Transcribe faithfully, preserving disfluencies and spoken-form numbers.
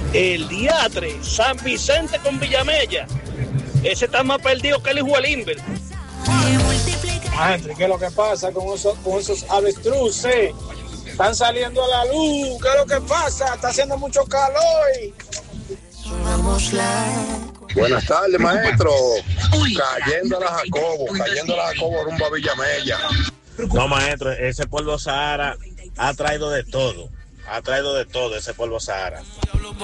El diatre, San Vicente con Villamella. Ese está más perdido que el hijo del Inver. Maestro, ¿qué es lo que pasa con esos, con esos avestruces? Están saliendo a la luz. ¿Qué es lo que pasa? Está haciendo mucho calor. Buenas tardes, maestro. Cayendo a la Jacobo, cayendo a la Jacobo rumbo a Villamella. No, maestro, ese polvo Sahara ha traído de todo. Ha traído de todo ese polvo Sahara.